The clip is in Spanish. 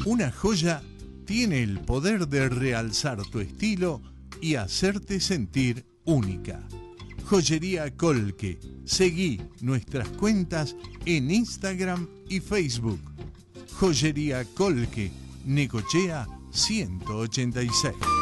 Una joya tiene el poder de realzar tu estilo y hacerte sentir única. Joyería Colque. Seguí nuestras cuentas en Instagram y Facebook. Joyería Colque, Necochea 186.